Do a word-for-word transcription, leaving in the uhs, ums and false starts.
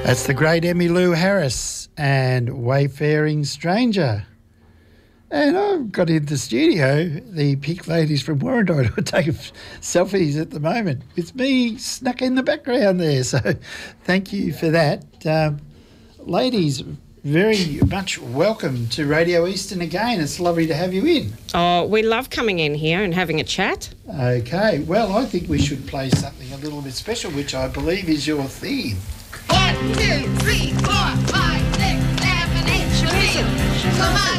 That's the great Emmylou Harris and Wayfaring Stranger. And I've got into the studio the pink ladies from Warrandyte who are taking selfies at the moment with me snuck in the background there. So thank you for that. Um, ladies, very much welcome to Radio Eastern again. It's lovely to have you in. Oh, we love coming in here and having a chat. Okay, well, I think we should play something a little bit special, which I believe is your theme. One, two, three, four, five, six, seven, eight, nine. Come on.